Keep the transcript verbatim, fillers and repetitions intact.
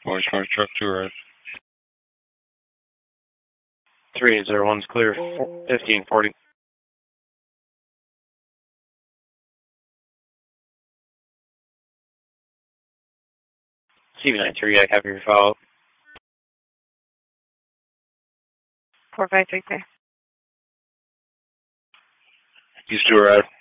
Orange County Truck two right. three eight zero one's clear. fifteen forty. C V nine three, I copy your follow. four five three clear. These two are right.